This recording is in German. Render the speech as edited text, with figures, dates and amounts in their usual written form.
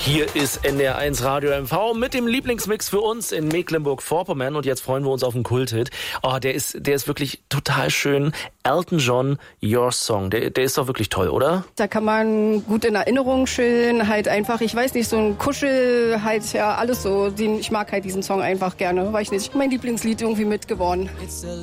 Hier ist NDR1 Radio MV mit dem Lieblingsmix für uns in Mecklenburg-Vorpommern. Und jetzt freuen wir uns auf einen Kulthit. Oh, der ist wirklich total schön. Elton John, Your Song. Der ist doch wirklich toll, oder? Da kann man gut in Erinnerung chillen. Halt einfach, ich weiß nicht, so ein Kuschel, halt ja alles so. Ich mag halt diesen Song einfach gerne. Weiß ich nicht, mein Lieblingslied irgendwie mit geworden. It's a